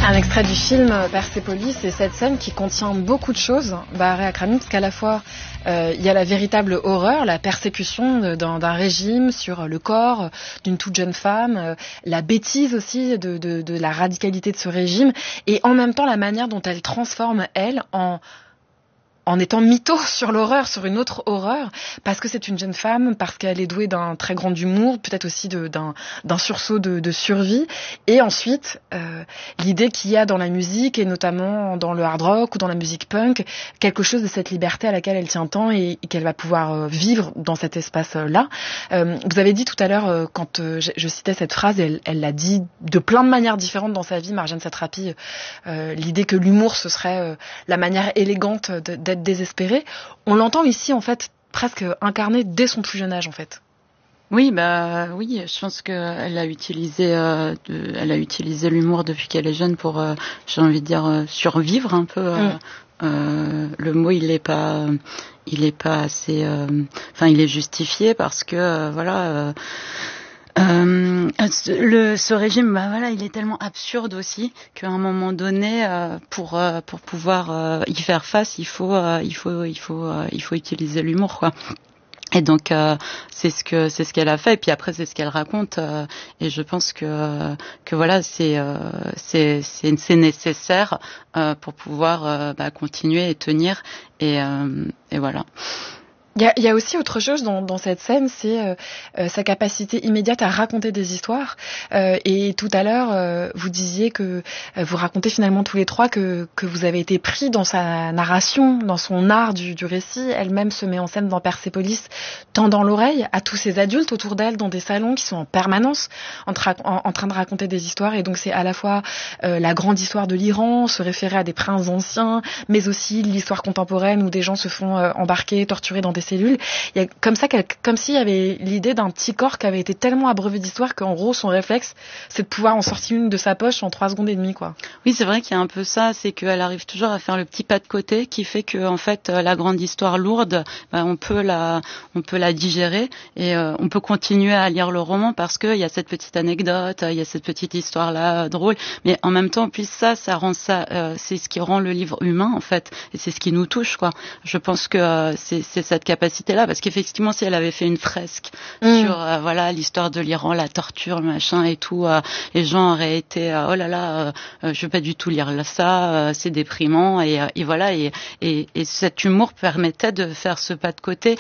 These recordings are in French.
Un extrait du film Persépolis, c'est cette scène qui contient beaucoup de choses, Bahareh Akrami, parce qu'à la fois il y a la véritable horreur, la persécution d'un régime sur le corps d'une toute jeune femme, la bêtise aussi de la radicalité de ce régime, et en même temps la manière dont elle transforme, elle, en étant mytho sur l'horreur, sur une autre horreur, parce que c'est une jeune femme, parce qu'elle est douée d'un très grand humour, peut-être aussi d'un sursaut de survie. Et ensuite, l'idée qu'il y a dans la musique, et notamment dans le hard rock ou dans la musique punk, quelque chose de cette liberté à laquelle elle tient tant et qu'elle va pouvoir vivre dans cet espace-là. Vous avez dit tout à l'heure, quand je citais cette phrase, elle l'a dit de plein de manières différentes dans sa vie, Marjane Satrapi, l'idée que l'humour, ce serait la manière élégante d'être désespéré. On l'entend ici, en fait, presque incarné dès son plus jeune âge, en fait. Oui, oui, je pense qu'elle a utilisé, elle a utilisé l'humour depuis qu'elle est jeune pour, j'ai envie de dire, survivre un peu. Le mot, il est pas assez, il est justifié parce que, ce régime, il est tellement absurde aussi qu'à un moment donné, pour pouvoir y faire face, il faut utiliser l'humour, quoi. Et donc c'est ce qu'elle a fait, et puis après c'est ce qu'elle raconte, et je pense que voilà, c'est nécessaire pour pouvoir continuer et tenir, et voilà. Il y a aussi autre chose dans cette scène, c'est sa capacité immédiate à raconter des histoires. Et tout à l'heure, vous disiez que vous racontez finalement tous les trois que vous avez été pris dans sa narration, dans son art du récit. Elle-même se met en scène dans Persépolis, tendant l'oreille à tous ces adultes autour d'elle dans des salons qui sont en permanence en train de raconter des histoires. Et donc c'est à la fois la grande histoire de l'Iran, se référer à des princes anciens, mais aussi l'histoire contemporaine où des gens se font embarquer, torturer dans des cellules. Il y a comme s'il y avait l'idée d'un petit corps qui avait été tellement abreuvé d'histoire qu'en gros son réflexe c'est de pouvoir en sortir une de sa poche en 3 secondes et demie, quoi. Oui, c'est vrai qu'il y a un peu ça, c'est qu'elle arrive toujours à faire le petit pas de côté qui fait que en fait la grande histoire lourde, on peut la digérer, et on peut continuer à lire le roman parce que il y a cette petite anecdote, il y a cette petite histoire là drôle, mais en même temps puis ça rend ça, c'est ce qui rend le livre humain en fait, et c'est ce qui nous touche, quoi. Je pense que c'est cette capacité-là, parce qu'effectivement, si elle avait fait une fresque sur l'histoire de l'Iran, la torture, machin et tout, les gens auraient été oh là là, je veux pas du tout lire ça, c'est déprimant, et voilà, et cet humour permettait de faire ce pas de côté,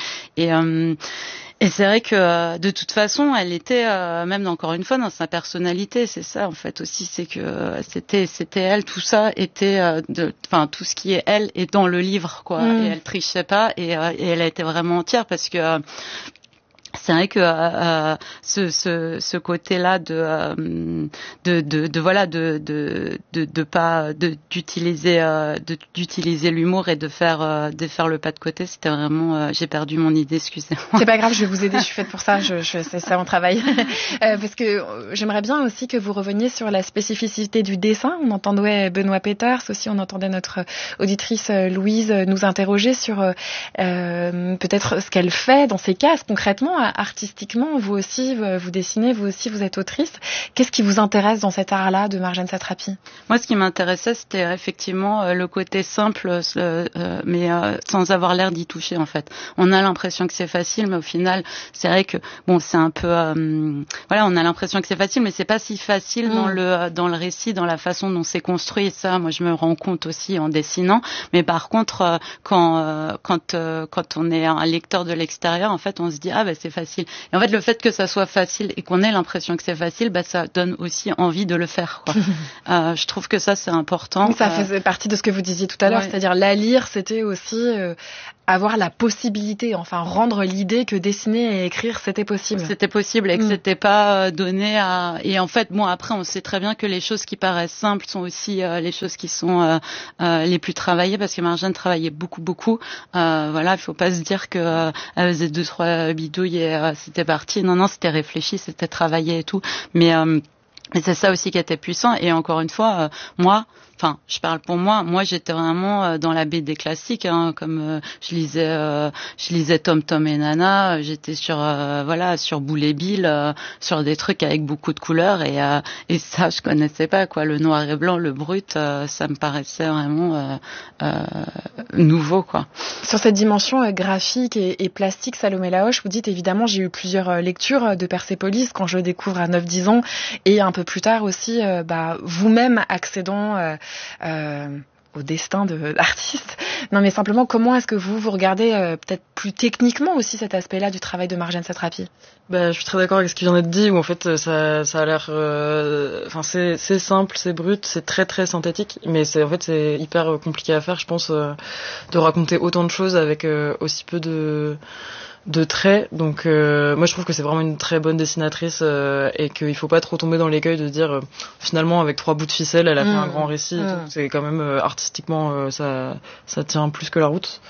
et c'est vrai que de toute façon, elle était même encore une fois dans sa personnalité, c'est ça en fait aussi, c'est que c'était elle, tout ça était tout ce qui est elle est dans le livre, quoi. Et elle trichait pas, et elle a été vraiment entière, parce que c'est vrai que ce côté-là d'utiliser l'humour et de faire le pas de côté, c'était vraiment, j'ai perdu mon idée, excusez-moi. C'est pas grave, je vais vous aider, je suis faite pour ça, c'est ça mon travail. Parce que j'aimerais bien aussi que vous reveniez sur la spécificité du dessin. On entendait Benoît Peters aussi, on entendait notre auditrice Louise nous interroger sur peut-être ce qu'elle fait dans ces cases concrètement. Artistiquement, vous aussi, vous dessinez, vous aussi, vous êtes autrice. Qu'est-ce qui vous intéresse dans cet art-là de Marjane Satrapi ? Moi, ce qui m'intéressait, c'était effectivement le côté simple, mais sans avoir l'air d'y toucher, en fait. On a l'impression que c'est facile, mais au final, c'est vrai que, c'est un peu... on a l'impression que c'est facile, mais c'est pas si facile dans le récit, dans la façon dont c'est construit. Et ça, moi, je me rends compte aussi en dessinant. Mais par contre, quand on est un lecteur de l'extérieur, en fait, on se dit, c'est facile. Et en fait, le fait que ça soit facile et qu'on ait l'impression que c'est facile, ça donne aussi envie de le faire, quoi. Je trouve que ça, c'est important. Ça faisait partie de ce que vous disiez tout à l'heure, c'est-à-dire la lire, c'était aussi avoir la possibilité, rendre l'idée que dessiner et écrire, c'était possible. C'était possible, et que c'était pas donné à... Et en fait, après, on sait très bien que les choses qui paraissent simples sont aussi les choses qui sont les plus travaillées, parce que Marjane travaillait beaucoup. Il faut pas se dire que elle faisait 2-3 bidouilles et c'était parti. Non, c'était réfléchi, c'était travaillé et tout. Mais c'est ça aussi qui était puissant. Et encore une fois, moi, enfin, je parle pour moi. Moi, j'étais vraiment dans la BD classique, hein, comme je lisais Tom Tom et Nana. J'étais sur Boule et Bill, sur des trucs avec beaucoup de couleurs et ça, je connaissais pas quoi. Le noir et blanc, le brut, ça me paraissait vraiment nouveau quoi. Sur cette dimension graphique et plastique, Salomé Laoche, vous dites évidemment, j'ai eu plusieurs lectures de Persépolis quand je le découvre à 9-10 ans et un peu plus tard aussi, vous-même accédant au destin de l'artiste. Non, mais simplement, comment est-ce que vous regardez peut-être plus techniquement aussi cet aspect-là du travail de Marjane Satrapi? Je suis très d'accord avec ce qui vient d'être dit, où en fait ça a l'air, c'est simple, c'est brut, c'est très très synthétique, mais c'est hyper compliqué à faire, je pense, de raconter autant de choses avec aussi peu de traits. Donc moi je trouve que c'est vraiment une très bonne dessinatrice et qu'il faut pas trop tomber dans l'écueil de dire finalement avec 3 bouts de ficelle elle a fait un grand récit et tout. C'est quand même artistiquement ça tient plus que la route.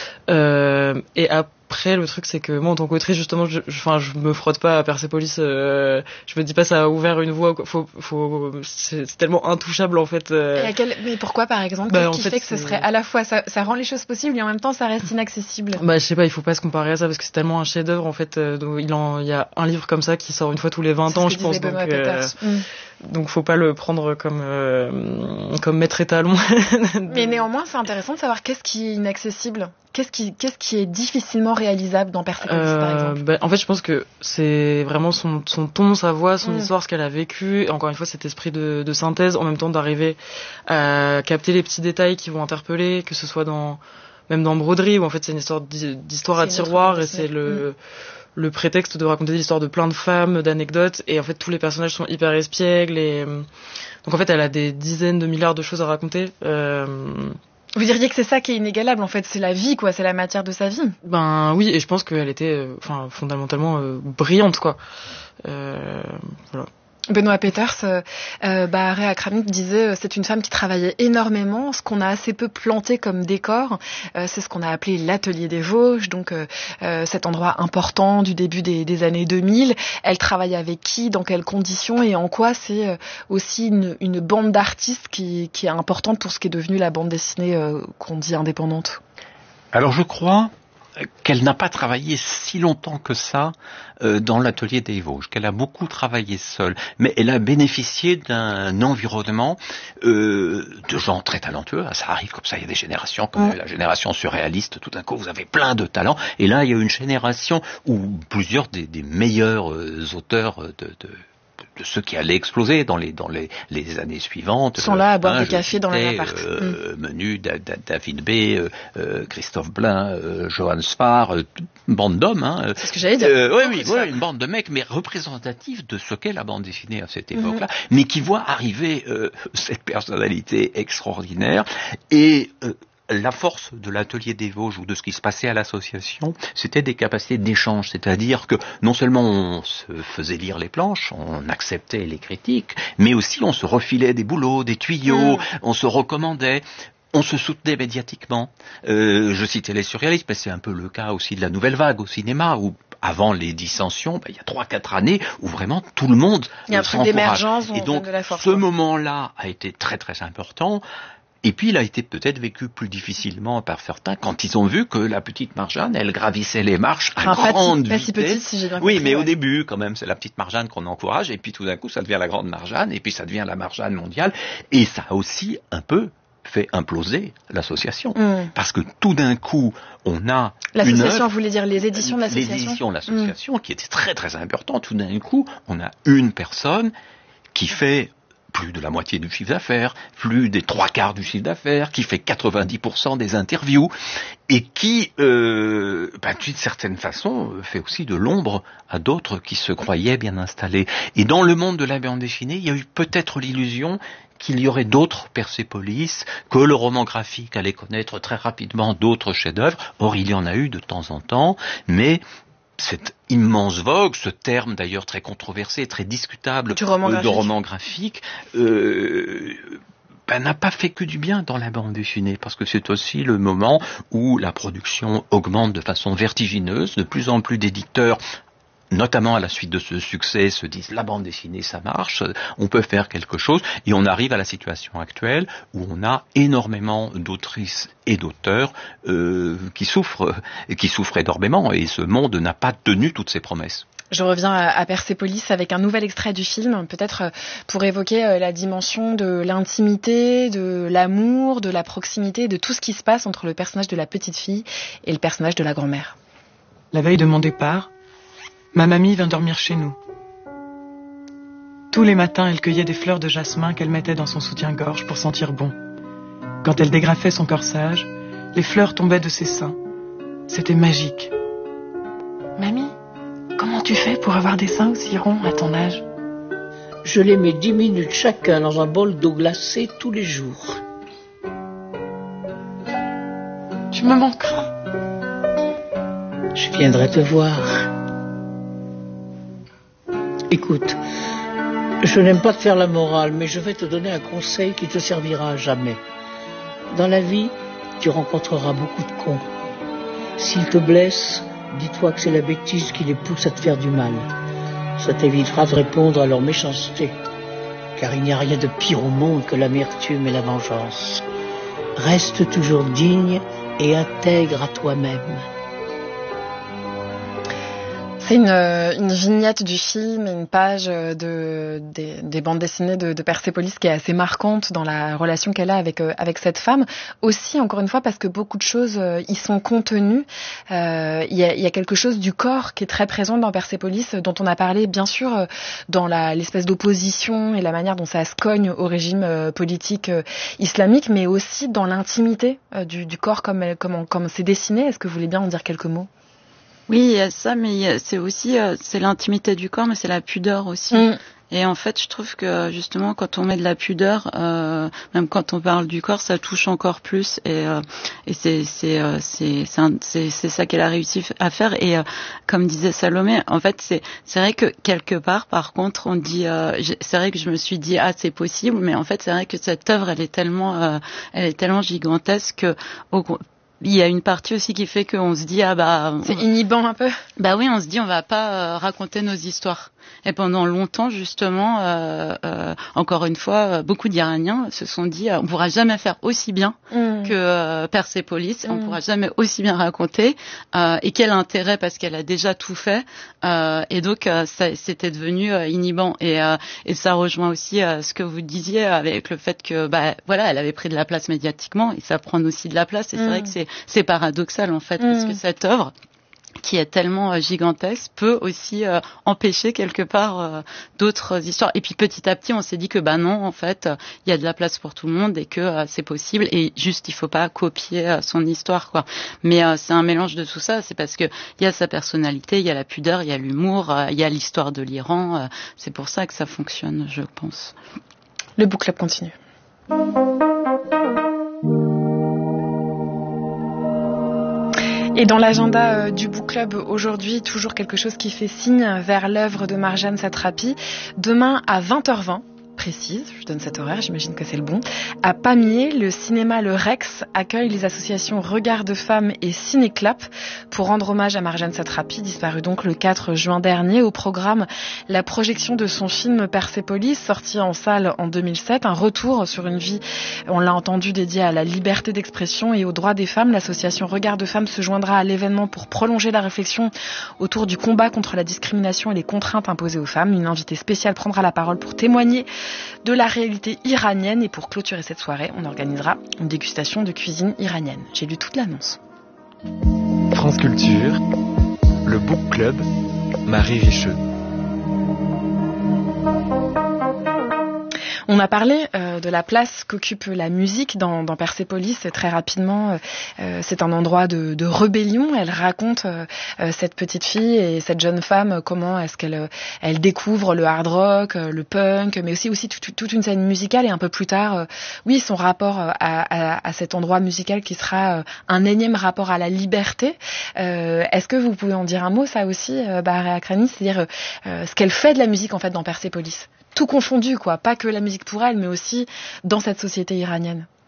Et après le truc c'est que moi en tant qu'autrice justement je me frotte pas à Persépolis, je me dis pas ça a ouvert une voie, c'est tellement intouchable en fait. Mais pourquoi par exemple, qu'est-ce qui fait que ce serait à la fois ça rend les choses possibles et en même temps ça reste inaccessible? Je sais pas, il faut pas se comparer à ça parce que c'est tellement un chef-d'œuvre en fait. Il y a un livre comme ça qui sort une fois tous les 20 ans je pense, donc faut pas le prendre comme maître étalon. Mais néanmoins c'est intéressant de savoir qu'est-ce qui est inaccessible. Qu'est-ce qui est difficilement réalisable dans Persépolis, par exemple? En fait, je pense que c'est vraiment son ton, sa voix, son histoire, ce qu'elle a vécu. Et encore une fois, cet esprit de synthèse, en même temps d'arriver à capter les petits détails qui vont interpeller, que ce soit même dans Broderie, où en fait c'est une histoire d'histoire à tiroir, et c'est le prétexte de raconter l'histoire de plein de femmes, d'anecdotes, et en fait tous les personnages sont hyper espiègles, et donc en fait elle a des dizaines de milliards de choses à raconter. Vous diriez que c'est ça qui est inégalable, en fait, c'est la vie, quoi, c'est la matière de sa vie. Oui, et je pense qu'elle était, fondamentalement brillante, quoi. Voilà. Benoît Peters, Réa Kramnik disait c'est une femme qui travaillait énormément. Ce qu'on a assez peu planté comme décor, c'est ce qu'on a appelé l'atelier des Vosges, donc cet endroit important du début des années 2000. Elle travaille avec qui, dans quelles conditions et en quoi c'est aussi une bande d'artistes qui est importante pour ce qui est devenu la bande dessinée qu'on dit indépendante. Alors je crois qu'elle n'a pas travaillé si longtemps que ça dans l'atelier des Vosges, qu'elle a beaucoup travaillé seule, mais elle a bénéficié d'un environnement de gens très talentueux. Ça arrive comme ça, il y a des générations, comme la génération surréaliste, tout d'un coup vous avez plein de talents, et là il y a une génération où plusieurs des meilleurs auteurs de ceux qui allaient exploser dans les années suivantes. Sont là à boire des cafés dans les appart. Menu, David B, Christophe Blain, Johann Sfar, bande d'hommes. C'est ce que j'allais dire. Oui, une bande de mecs, mais représentatifs de ce qu'est la bande dessinée à cette époque-là, mais qui voit arriver cette personnalité extraordinaire et la force de l'atelier des Vosges ou de ce qui se passait à l'association, c'était des capacités d'échange, c'est-à-dire que non seulement on se faisait lire les planches, on acceptait les critiques, mais aussi on se refilait des boulots, des tuyaux, on se recommandait. On se soutenait médiatiquement. Je citais les surréalistes, mais c'est un peu le cas aussi de la nouvelle vague au cinéma, où avant les dissensions, il y a 3-4 années où vraiment tout le monde s'encourage. Il y a un truc d'émergence, et donc de la force. Ce moment-là a été très très important. Et puis il a été peut-être vécu plus difficilement par certains quand ils ont vu que la petite Marjane, elle gravissait les marches à grande vitesse. Pas si petite, si j'ai bien compris. Oui, mais au début, quand même, c'est la petite Marjane qu'on encourage, et puis tout d'un coup, ça devient la grande Marjane, et puis ça devient la Marjane mondiale, et ça a aussi un peu fait imploser l'association. Parce que tout d'un coup, on a l'association, vous voulez dire les éditions de l'association? Les éditions de l'association, qui étaient très très importantes. Tout d'un coup, on a une personne qui fait plus de la moitié du chiffre d'affaires, plus des 3/4 du chiffre d'affaires, qui fait 90% des interviews, et qui, d'une certaine façon, fait aussi de l'ombre à d'autres qui se croyaient bien installés. Et dans le monde de la bande dessinée, il y a eu peut-être l'illusion qu'il y aurait d'autres Persépolis, que le roman graphique allait connaître très rapidement d'autres chefs-d'œuvre. Or, il y en a eu de temps en temps, mais cette immense vogue, ce terme d'ailleurs très controversé, très discutable de roman graphique, n'a pas fait que du bien dans la bande dessinée, parce que c'est aussi le moment où la production augmente de façon vertigineuse, de plus en plus d'éditeurs notamment à la suite de ce succès, se disent la bande dessinée ça marche, on peut faire quelque chose, et on arrive à la situation actuelle où on a énormément d'autrices et d'auteurs qui souffrent énormément, et ce monde n'a pas tenu toutes ses promesses. Je reviens à Persépolis avec un nouvel extrait du film, peut-être pour évoquer la dimension de l'intimité, de l'amour, de la proximité, de tout ce qui se passe entre le personnage de la petite fille et le personnage de la grand-mère. La veille de mon départ, ma mamie vint dormir chez nous. Tous les matins, elle cueillait des fleurs de jasmin qu'elle mettait dans son soutien-gorge pour sentir bon. Quand elle dégrafait son corsage, les fleurs tombaient de ses seins. C'était magique. Mamie, comment tu fais pour avoir des seins aussi ronds à ton âge? Je les mets 10 minutes chacun dans un bol d'eau glacée tous les jours. Tu me manqueras. Je viendrai te voir. Écoute, je n'aime pas te faire la morale, mais je vais te donner un conseil qui te servira à jamais. Dans la vie, tu rencontreras beaucoup de cons. S'ils te blessent, dis-toi que c'est la bêtise qui les pousse à te faire du mal. Ça t'évitera de répondre à leur méchanceté. Car il n'y a rien de pire au monde que l'amertume et la vengeance. Reste toujours digne et intègre à toi-même. C'est une vignette du film, une page des bandes dessinées de Persépolis qui est assez marquante dans la relation qu'elle a avec cette femme. Aussi, encore une fois, parce que beaucoup de choses y sont contenues. Il y a quelque chose du corps qui est très présent dans Persépolis, dont on a parlé bien sûr dans l'espèce d'opposition et la manière dont ça se cogne au régime politique islamique, mais aussi dans l'intimité du corps comme c'est dessiné. Est-ce que vous voulez bien en dire quelques mots ? Oui, il y a ça, mais c'est aussi c'est l'intimité du corps, mais c'est la pudeur aussi. Et en fait, je trouve que justement, quand on met de la pudeur, même quand on parle du corps, ça touche encore plus. Et c'est ça qu'elle a réussi à faire. Et comme disait Salomé, en fait, c'est vrai que quelque part, par contre, on dit, c'est vrai que je me suis dit c'est possible, mais en fait, c'est vrai que cette œuvre, elle est tellement gigantesque que il y a une partie aussi qui fait qu'on se dit c'est inhibant un peu. Bah oui, on se dit on va pas raconter nos histoires. Et pendant longtemps justement, encore une fois, beaucoup d'Iraniens se sont dit on pourra jamais faire aussi bien que Persépolis, on pourra jamais aussi bien raconter. Et quel intérêt parce qu'elle a déjà tout fait. Et donc c'était devenu inhibant. Et ça rejoint aussi ce que vous disiez avec le fait que voilà, elle avait pris de la place médiatiquement et ça prend aussi de la place. Et c'est vrai que c'est paradoxal en fait parce que cette œuvre qui est tellement gigantesque peut aussi empêcher quelque part d'autres histoires. Et puis petit à petit, on s'est dit que non, en fait, il y a de la place pour tout le monde et que c'est possible. Et juste, il faut pas copier son histoire, quoi. Mais c'est un mélange de tout ça. C'est parce que il y a sa personnalité, il y a la pudeur, il y a l'humour, il y a l'histoire de l'Iran. C'est pour ça que ça fonctionne, je pense. Le book club continue. Et dans l'agenda du Book Club aujourd'hui, toujours quelque chose qui fait signe vers l'œuvre de Marjane Satrapi. Demain à 20h20, précise, je donne cet horaire, j'imagine que c'est le bon, à Pamiers, le cinéma Le Rex accueille les associations Regard de Femmes et Cinéclap pour rendre hommage à Marjane Satrapi, disparue donc le 4 juin dernier. Au programme, la projection de son film Persépolis, sorti en salle en 2007, un retour sur une vie, on l'a entendu, dédiée à la liberté d'expression et aux droits des femmes. L'association Regard de Femmes se joindra à l'événement pour prolonger la réflexion autour du combat contre la discrimination et les contraintes imposées aux femmes. Une invitée spéciale prendra la parole pour témoigner de la réalité iranienne, et pour clôturer cette soirée, on organisera une dégustation de cuisine iranienne. J'ai lu toute l'annonce. France Culture, le Book Club, Marie Richeux. On a parlé de la place qu'occupe la musique dans Persépolis très rapidement. C'est un endroit de rébellion. Elle raconte cette petite fille et cette jeune femme comment est-ce qu'elle découvre le hard rock, le punk, mais aussi toute une scène musicale. Et un peu plus tard, son rapport à cet endroit musical qui sera un énième rapport à la liberté. Est-ce que vous pouvez en dire un mot, ça aussi, Bahareh Akrami, c'est-à-dire ce qu'elle fait de la musique en fait dans Persépolis? Tout confondu, quoi. Pas que la musique pour elle, mais aussi dans cette société iranienne.